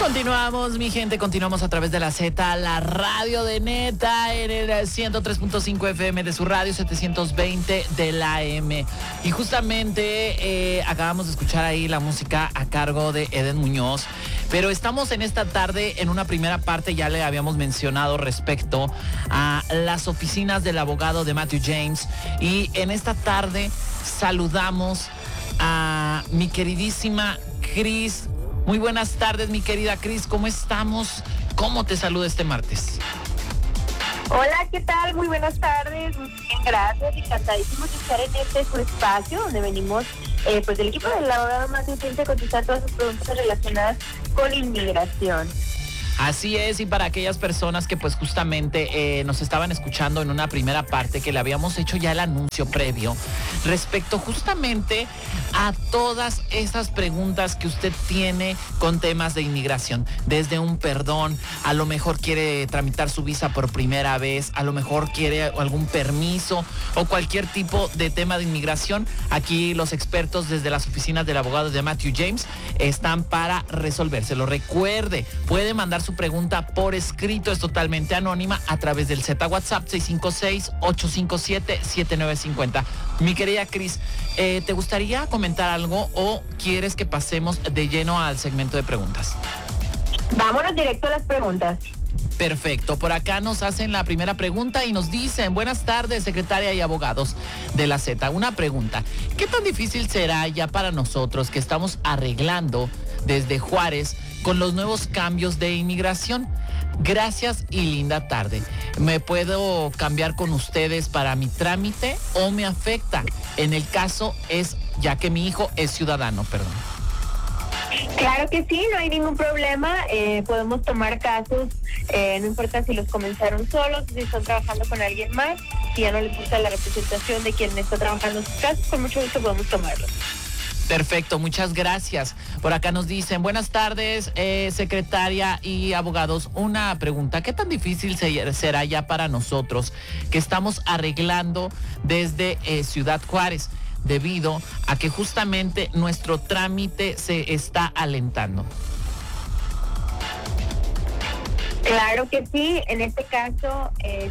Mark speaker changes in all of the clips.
Speaker 1: Continuamos, mi gente, continuamos a través de la Z, la radio de Neta, en el 103.5 FM de su radio, 720 de la AM. Y justamente acabamos de escuchar ahí la música a cargo de Eden Muñoz. Pero estamos en esta tarde, en una primera parte, ya le habíamos mencionado respecto a las oficinas del abogado de Matthew James. Y en esta tarde saludamos a mi queridísima Cris. Muy buenas tardes, mi querida Cris, ¿cómo estamos? ¿Cómo te saluda este martes?
Speaker 2: Hola, ¿qué tal? Muy buenas tardes, muy bien, gracias. Encantadísimos de estar en este su espacio donde venimos, pues del equipo del abogado Matthew James a contestar todas sus preguntas relacionadas con inmigración.
Speaker 1: Así es, y para aquellas personas que pues justamente nos estaban escuchando en una primera parte que le habíamos hecho ya el anuncio previo respecto justamente a todas esas preguntas que usted tiene con temas de inmigración, desde un perdón, a lo mejor quiere tramitar su visa por primera vez, a lo mejor quiere algún permiso o cualquier tipo de tema de inmigración. Aquí los expertos desde las oficinas del abogado de Matthew James están para resolvérselo. Recuerde, puede mandar su pregunta por escrito, es totalmente anónima, a través del Z WhatsApp 656-857-7950. Mi querida Cris, ¿te gustaría comentar algo o quieres que pasemos de lleno al segmento de preguntas?
Speaker 2: Vámonos directo a las preguntas.
Speaker 1: Perfecto, por acá nos hacen la primera pregunta y nos dicen: buenas tardes, secretaria y abogados de la Z. Una pregunta: ¿qué tan difícil será ya para nosotros que estamos arreglando desde Juárez con los nuevos cambios de inmigración? Gracias y linda tarde. ¿Me puedo cambiar con ustedes para mi trámite o me afecta? En el caso es, ya que mi hijo es ciudadano, perdón.
Speaker 2: Claro que sí, no hay ningún problema. Podemos tomar casos, no importa si los comenzaron solos, si están trabajando con alguien más, si ya no les gusta la representación de quien está trabajando en sus casos, con mucho gusto podemos tomarlos.
Speaker 1: Perfecto, muchas gracias. Por acá nos dicen: buenas tardes, secretaria y abogados. Una pregunta: ¿qué tan difícil será ya para nosotros que estamos arreglando desde Ciudad Juárez, debido a que justamente nuestro trámite se está alentando?
Speaker 2: Claro que sí, en este caso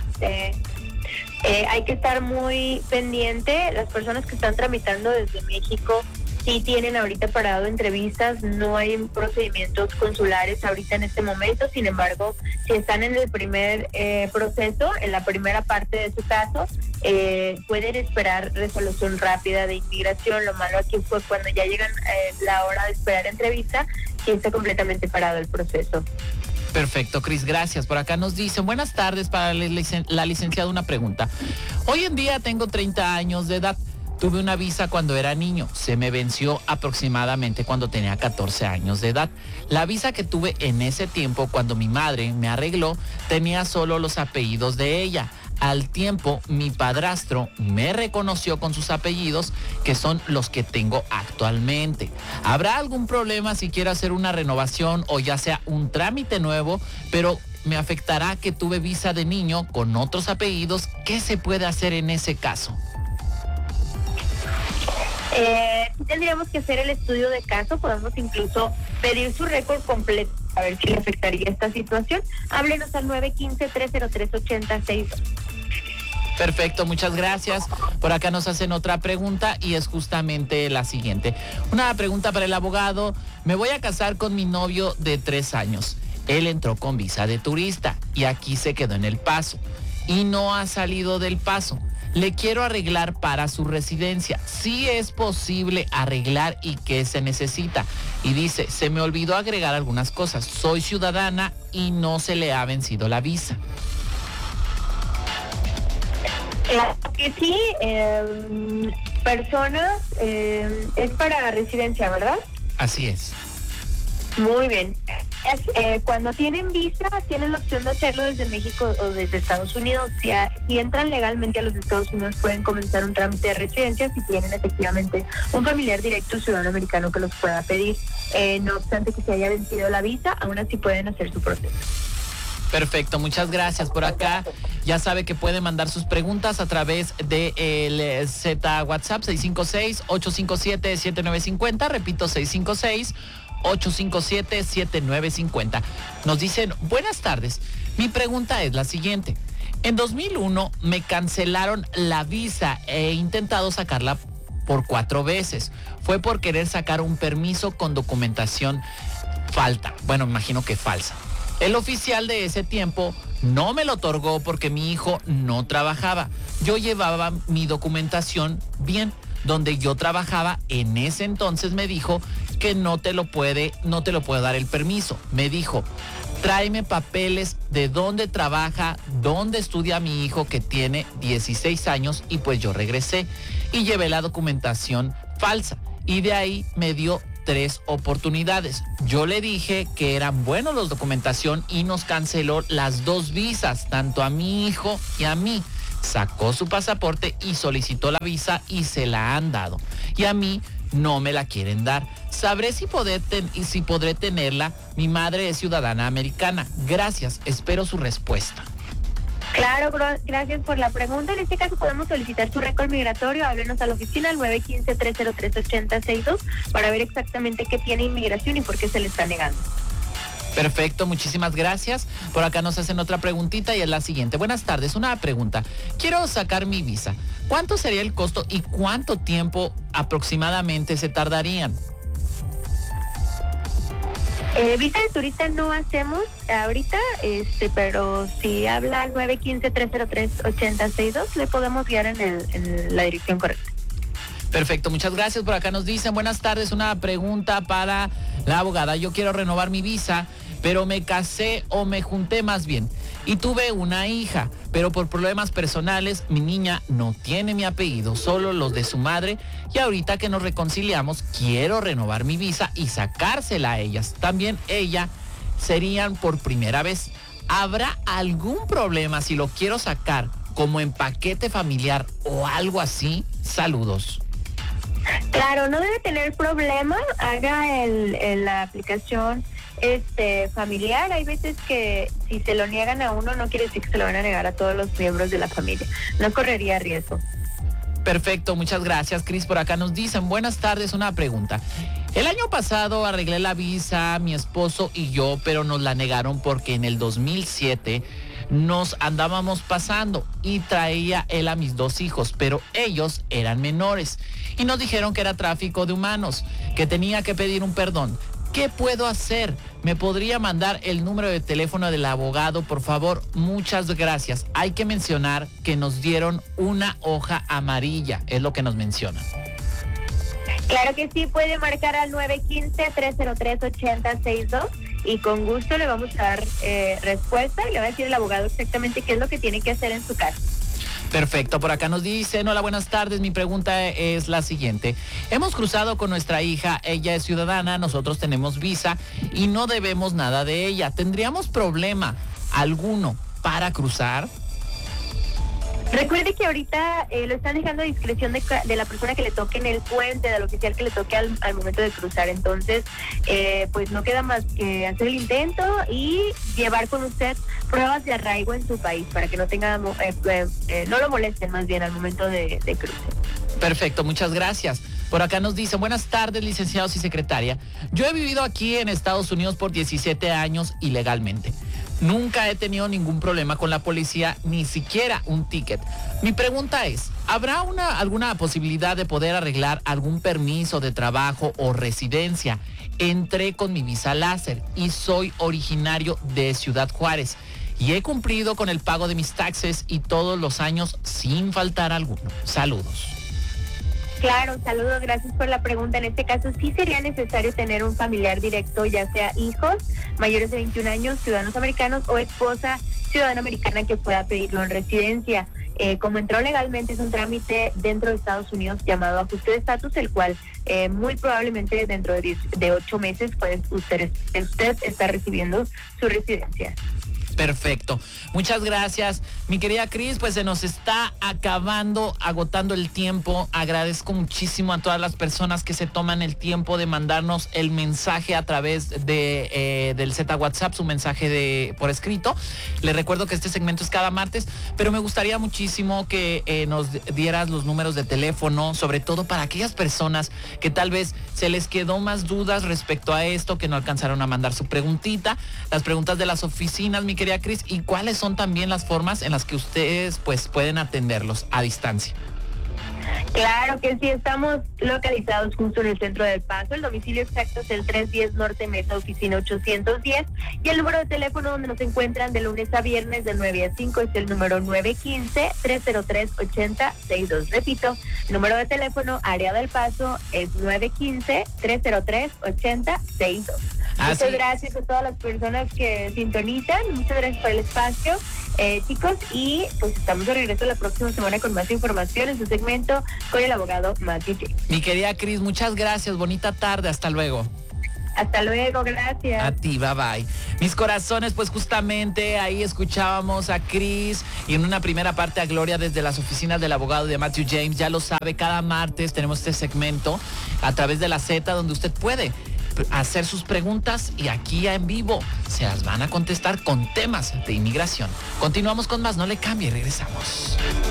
Speaker 2: hay que estar muy pendiente. Las personas que están tramitando desde México sí tienen ahorita parado entrevistas, no hay procedimientos consulares ahorita en este momento. Sin embargo, si están en el primer proceso, en la primera parte de su caso, pueden esperar resolución rápida de inmigración. Lo malo aquí fue cuando ya llegan la hora de esperar entrevista, sí está completamente parado el proceso.
Speaker 1: Perfecto, Cris, gracias. Por acá nos dicen: buenas tardes, para la licenciada una pregunta. Hoy en día tengo 30 años de edad. Tuve una visa cuando era niño, se me venció aproximadamente cuando tenía 14 años de edad. La visa que tuve en ese tiempo, cuando mi madre me arregló, tenía solo los apellidos de ella. Al tiempo, mi padrastro me reconoció con sus apellidos, que son los que tengo actualmente. ¿Habrá algún problema si quiero hacer una renovación o ya sea un trámite nuevo, pero me afectará que tuve visa de niño con otros apellidos? ¿Qué se puede hacer en ese caso?
Speaker 2: Tendríamos que hacer el estudio de caso, podemos incluso pedir su récord completo a ver si le afectaría esta situación. Háblenos al 915-303-8062.
Speaker 1: Perfecto, muchas gracias. Por acá nos hacen otra pregunta y es justamente la siguiente. Una pregunta para el abogado: me voy a casar con mi novio de 3 años. Él entró con visa de turista y aquí se quedó en El Paso y no ha salido del Paso. Le quiero arreglar para su residencia. Sí es posible arreglar y qué se necesita. Y dice: se me olvidó agregar algunas cosas. Soy ciudadana y no se le ha vencido la visa.
Speaker 2: Que sí, personas, es para residencia, ¿verdad?
Speaker 1: Así es.
Speaker 2: Muy bien. Cuando tienen visa, tienen la opción de hacerlo desde México o desde Estados Unidos. Si entran legalmente a los Estados Unidos, pueden comenzar un trámite de residencia si tienen efectivamente un familiar directo ciudadano americano que los pueda pedir. No obstante que se haya vencido la visa, aún así pueden hacer su proceso.
Speaker 1: Perfecto, muchas gracias. Por acá ya sabe que puede mandar sus preguntas a través del Z WhatsApp 656-857-7950. Repito, 656 857-7950. Nos dicen, buenas tardes. Mi pregunta es la siguiente. En 2001 me cancelaron la visa. He intentado sacarla por 4 veces. Fue por querer sacar un permiso con documentación me imagino que falsa. El oficial de ese tiempo no me lo otorgó porque mi hijo no trabajaba. Yo llevaba mi documentación bien. Donde yo trabajaba en ese entonces me dijo que no te lo puedo dar el permiso. Me dijo, tráeme papeles de dónde trabaja, dónde estudia mi hijo que tiene 16 años y pues yo regresé y llevé la documentación falsa y de ahí me dio 3 oportunidades. Yo le dije que eran buenos los documentación y nos canceló las 2 visas, tanto a mi hijo y a mí. Sacó su pasaporte y solicitó la visa y se la han dado. Y a mí no me la quieren dar. Sabré si podré tenerla. Mi madre es ciudadana americana. Gracias, espero su respuesta.
Speaker 2: Claro, gracias por la pregunta. En este caso podemos solicitar su récord migratorio. Háblenos a la oficina al 915-303-8062 para ver exactamente qué tiene inmigración y por qué se le está negando.
Speaker 1: Perfecto, muchísimas gracias. Por acá nos hacen otra preguntita y es la siguiente. Buenas tardes, una pregunta. Quiero sacar mi visa. ¿Cuánto sería el costo y cuánto tiempo aproximadamente se tardarían?
Speaker 2: Visa de turista no hacemos ahorita, pero si habla al 915-303-8062 le podemos guiar en la dirección correcta.
Speaker 1: Perfecto, muchas gracias. Por acá nos dicen, buenas tardes, una pregunta para la abogada. Yo quiero renovar mi visa, pero me casé o me junté más bien y tuve una hija, pero por problemas personales mi niña no tiene mi apellido, solo los de su madre y ahorita que nos reconciliamos quiero renovar mi visa y sacársela a ellas. También ella serían por primera vez. ¿Habrá algún problema si lo quiero sacar como en paquete familiar o algo así? Saludos.
Speaker 2: Claro, no debe tener problema, haga la aplicación familiar. Hay veces que si se lo niegan a uno no quiere decir que se lo van a negar a todos los miembros de la familia. No correría riesgo.
Speaker 1: Perfecto, muchas gracias, Cris. Por acá nos dicen, buenas tardes, una pregunta. El año pasado arreglé la visa, mi esposo y yo, pero nos la negaron porque en el 2007 nos andábamos pasando y traía él a mis 2 hijos, pero ellos eran menores y nos dijeron que era tráfico de humanos, que tenía que pedir un perdón. ¿Qué puedo hacer? ¿Me podría mandar el número de teléfono del abogado, por favor? Muchas gracias. Hay que mencionar que nos dieron una hoja amarilla, es lo que nos mencionan.
Speaker 2: Claro que sí, puede marcar al 915-303-8062 y con gusto le vamos a dar respuesta y le va a decir el abogado exactamente qué es lo que tiene que hacer en su caso.
Speaker 1: Perfecto, por acá nos dicen, hola, buenas tardes, mi pregunta es la siguiente. Hemos cruzado con nuestra hija, ella es ciudadana, nosotros tenemos visa y no debemos nada de ella. ¿Tendríamos problema alguno para cruzar?
Speaker 2: Recuerde que ahorita lo están dejando a discreción de la persona que le toque en el puente, del oficial que le toque al momento de cruzar. Entonces, pues no queda más que hacer el intento y llevar con usted pruebas de arraigo en su país para que no tenga, no lo molesten más bien al momento de cruce.
Speaker 1: Perfecto, muchas gracias. Por acá nos dicen, buenas tardes, licenciados y secretaria. Yo he vivido aquí en Estados Unidos por 17 años ilegalmente. Nunca he tenido ningún problema con la policía, ni siquiera un ticket. Mi pregunta es, ¿habrá alguna posibilidad de poder arreglar algún permiso de trabajo o residencia? Entré con mi visa láser y soy originario de Ciudad Juárez y he cumplido con el pago de mis taxes y todos los años sin faltar alguno. Saludos.
Speaker 2: Claro, saludos, gracias por la pregunta. En este caso sí sería necesario tener un familiar directo, ya sea hijos mayores de 21 años, ciudadanos americanos o esposa ciudadana americana que pueda pedirlo en residencia. Como entró legalmente es un trámite dentro de Estados Unidos llamado ajuste de estatus, el cual muy probablemente dentro de 8 meses pues usted está recibiendo su residencia.
Speaker 1: Perfecto. Muchas gracias. Mi querida Cris, pues se nos está agotando el tiempo. Agradezco muchísimo a todas las personas que se toman el tiempo de mandarnos el mensaje a través del Z WhatsApp, su mensaje por escrito. Les recuerdo que este segmento es cada martes, pero me gustaría muchísimo que nos dieras los números de teléfono, sobre todo para aquellas personas que tal vez se les quedó más dudas respecto a esto, que no alcanzaron a mandar su preguntita, las preguntas de las oficinas, mi querida Cris, y cuáles son también las formas en las que ustedes pues pueden atenderlos a distancia.
Speaker 2: Claro que sí, estamos localizados justo en el centro del Paso. El domicilio exacto es el 310 Norte Mesa, oficina 810. Y el número de teléfono donde nos encuentran de lunes a viernes de 9 a 5 es el número 915-303-8062. Repito, el número de teléfono área del Paso es 915-303-8062. Muchas gracias a todas las personas que sintonizan. Muchas gracias por el espacio, chicos. Y pues estamos de regreso la próxima semana con más información en su segmento con el abogado Matthew James.
Speaker 1: Mi querida Cris, muchas gracias. Bonita tarde. Hasta luego.
Speaker 2: Hasta luego, gracias.
Speaker 1: A ti, bye bye. Mis corazones, pues justamente ahí escuchábamos a Cris y en una primera parte a Gloria desde las oficinas del abogado de Matthew James. Ya lo sabe, cada martes tenemos este segmento a través de la Z donde usted puede hacer sus preguntas y aquí en vivo se las van a contestar con temas de inmigración. Continuamos con más, no le cambie, regresamos.